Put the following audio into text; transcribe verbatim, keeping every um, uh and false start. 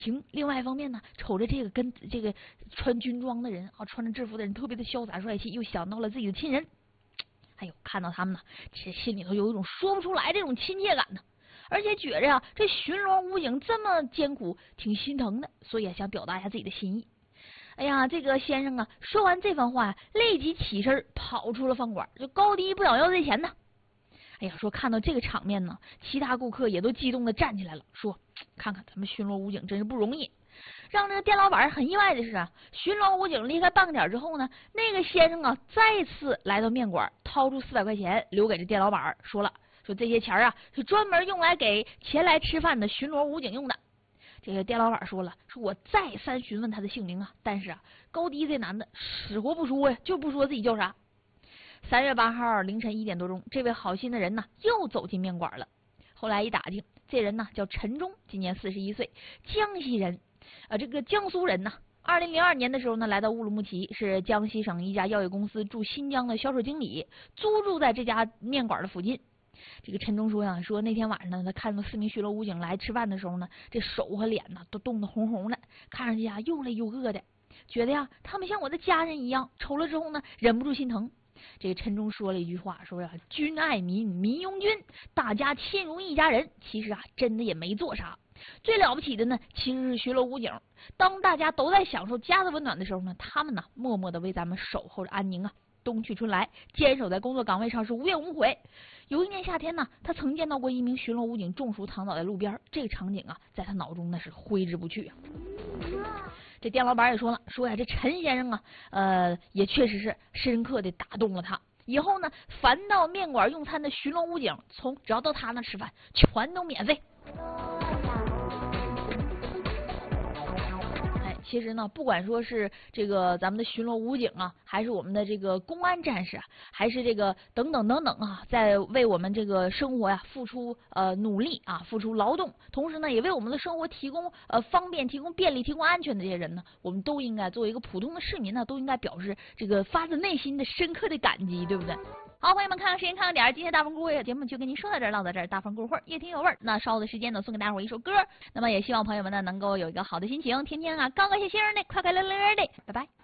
情，另外一方面呢，瞅着这个跟这个穿军装的人啊，穿着制服的人特别的潇洒帅气，又想到了自己的亲人。哎呦，看到他们呢，这心里头有一种说不出来这种亲切感呢。而且觉着呀，这巡逻武警这么艰苦，挺心疼的，所以想表达一下自己的心意。哎呀，这个先生啊，说完这番话呀，立即起身跑出了饭馆，就高低不了要这钱呢。哎呀，说看到这个场面呢，其他顾客也都激动的站起来了，说看看咱们巡逻武警真是不容易。让这个店老板很意外的是啊，巡逻武警离开半个点之后呢，那个先生啊再次来到面馆，掏出四百块钱留给这店老板，说了说这些钱啊是专门用来给前来吃饭的巡逻武警用的。这个店老板说了，说我再三询问他的姓名啊，但是啊，高低这男的死活不说呀，就不说自己叫啥。三月八号凌晨一点多钟，这位好心的人呢又走进面馆了。后来一打听，这人呢叫陈忠，今年四十一岁，江西人，呃，这个江苏人呢。二零零二年的时候呢，来到乌鲁木齐，是江西省一家药业公司驻新疆的销售经理，租住在这家面馆的附近。这个陈忠说呀，说那天晚上呢，他看到四名巡逻武警来吃饭的时候呢，这手和脸呢都冻得红红的，看上去啊又累又饿的，觉得呀他们像我的家人一样，瞅了之后呢忍不住心疼。这个陈忠说了一句话，说呀君爱民，民拥军，大家亲如一家人。其实啊真的也没做啥，最了不起的呢其实是巡逻武警。当大家都在享受家的温暖的时候呢，他们呢默默的为咱们守候着安宁啊。冬去春来，坚守在工作岗位上是无怨无悔。有一年夏天呢，他曾见到过一名巡逻武警中暑躺倒在路边，这个场景啊，在他脑中那是挥之不去啊。这店老板也说了，说呀，这陈先生啊，呃，也确实是深刻的打动了他。以后呢，凡到面馆用餐的巡逻武警，从只要到他那吃饭，全都免费。其实呢，不管说是这个咱们的巡逻武警啊，还是我们的这个公安战士啊，还是这个等等等等啊，在为我们这个生活呀付出呃努力啊，付出劳动，同时呢，也为我们的生活提供呃方便、提供便利、提供安全的这些人呢，我们都应该作为一个普通的市民呢，都应该表示这个发自内心的深刻的感激，对不对？好，朋友们，看看时间，看看点儿，今天大风故事节目就跟您说到这儿，唠到这儿，大风故事越听越味儿。那稍后的时间呢，送给大伙儿一首歌。那么也希望朋友们呢能够有一个好的心情，天天啊高高兴兴的，快快乐乐的，拜拜。